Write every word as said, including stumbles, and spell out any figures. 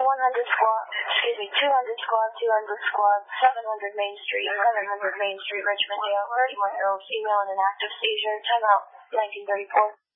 one hundred squad, excuse me, two hundred squad, two hundred squad, seven hundred Main Street, eleven hundred Main Street, Richmond, New York, thirty-one-year-old female in an active seizure, timeout, nineteen thirty-four.